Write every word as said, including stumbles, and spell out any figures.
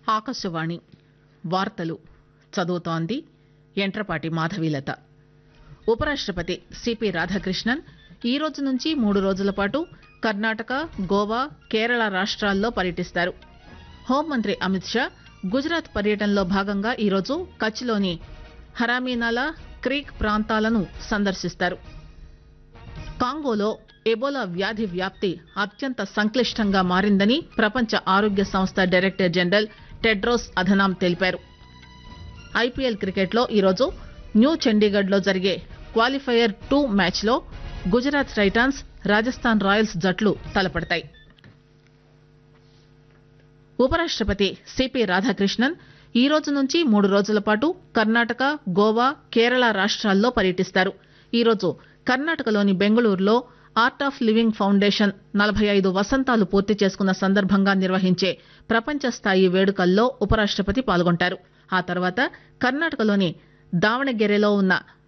ఆకాశవాణి వార్తలు చదువుతోంది యంట్రపాటి మాధవీలత. ఉపరాష్టపతి సిపి రాధాకృష్ణన్ ఈ రోజు నుంచి మూడు రోజుల పాటు కర్ణాటక, గోవా, కేరళ రాష్ట్రాల్లో పర్యటిస్తారు. హోంమంత్రి అమిత్ షా గుజరాత్ పర్యటనలో భాగంగా ఈరోజు కచ్లోని హరామీనాలా క్రీక్ ప్రాంతాలను సందర్శిస్తారు. కాంగోలో ఎబోలా వ్యాధి వ్యాప్తి అత్యంత సంక్లిష్టంగా మారిందని ప్రపంచ ఆరోగ్య సంస్థ డైరెక్టర్ జనరల్ టెడ్రోస్ అధనామ్ తెలిపారు. ఐపీఎల్ క్రికెట్లో ఈరోజు న్యూ చండీగఢ్ లో జరిగే క్వాలిఫైయర్ టూ మ్యాచ్ లో గుజరాత్ టైటాన్స్, రాజస్థాన్ రాయల్స్ జట్లు తలపడతాయి. ఉపరాష్టపతి సిపి రాధాకృష్ణన్ ఈ రోజు నుంచి మూడు రోజుల పాటు కర్ణాటక, గోవా, కేరళ రాష్ట్రాల్లో పర్యటిస్తారు. ఈరోజు కర్ణాటకలోని బెంగళూరులో ఆర్ట్ ఆఫ్ లివింగ్ ఫౌండేషన్ నలభై ఐదు వసంతాలు పూర్తి చేసుకున్న సందర్భంగా నిర్వహించే ప్రపంచ స్థాయి వేడుకల్లో ఉపరాష్టపతి పాల్గొంటారు. ఆ తర్వాత కర్ణాటకలోని దావణగెరెలో ఉన్న